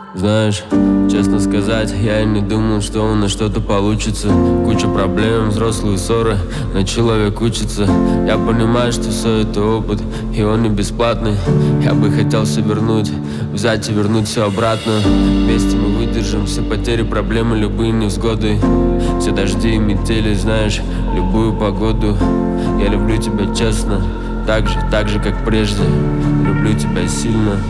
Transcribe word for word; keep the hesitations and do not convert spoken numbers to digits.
Знаешь, честно сказать, я и не думал, что у нас что-то получится. Куча проблем, взрослые ссоры, но человек учится. Я понимаю, что все это опыт, и он не бесплатный. Я бы хотел все вернуть, взять и вернуть все обратно. Вместе мы выдержим все потери, проблемы, любые невзгоды. Все дожди и метели, знаешь, любую погоду. Я люблю тебя честно, так же, так же, как прежде. Люблю тебя сильно.